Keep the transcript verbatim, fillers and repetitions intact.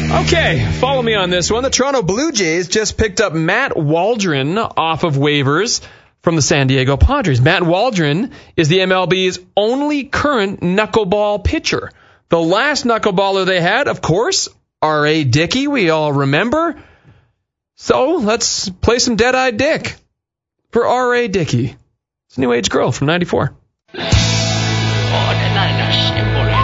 Okay, follow me on this one. The Toronto Blue Jays just picked up Matt Waldron off of waivers from the San Diego Padres. Matt Waldron is the M L B's only current knuckleball pitcher. The last knuckleballer they had, of course, R A. Dickey, we all remember. So let's play some Dead-Eyed Dick for R A. Dickey. It's New Age Girl from ninety-four. Oh, the niners.